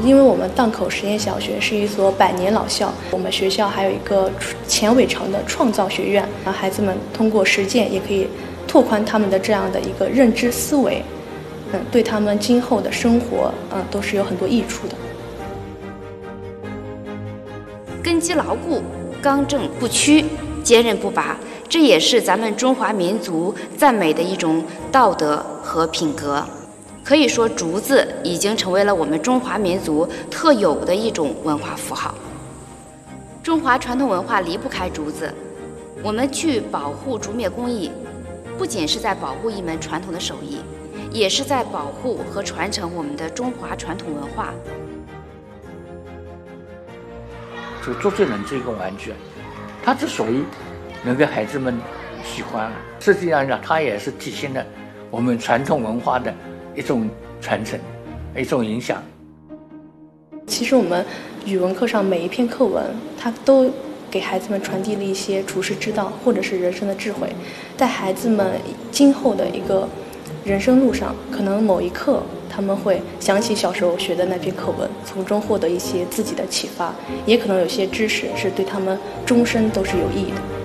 因为我们荡口实验小学是一所100年老校，我们学校还有一个钱伟成的创造学院，让孩子们通过实践也可以拓宽他们的这样的一个认知思维，对他们今后的生活，都是有很多益处的。 根基牢固，刚正不屈，坚韧不拔，这也是咱们中华民族赞美的一种道德和品格。可以说，竹子已经成为了我们中华民族特有的一种文化符号。中华传统文化离不开竹子，我们去保护竹篾工艺，不仅是在保护一门传统的手艺，也是在保护和传承我们的中华传统文化。 这个周杰伦这个玩具，它之所以能给孩子们喜欢，实际上它也是体现了我们传统文化的一种传承，一种影响。 其实我们语文课上每一篇课文，它都给孩子们传递了一些处世之道，或者是人生的智慧，在孩子们今后的一个人生路上，可能某一刻他们会想起小时候学的那篇课文，从中获得一些自己的启发，也可能有些知识是对他们终身都是有意义的。